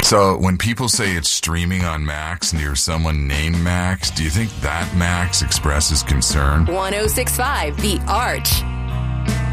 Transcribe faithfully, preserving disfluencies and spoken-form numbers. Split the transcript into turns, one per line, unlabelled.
So when people say it's streaming on Max near someone named Max, do you think that Max expresses concern?
ten sixty-five The Arch.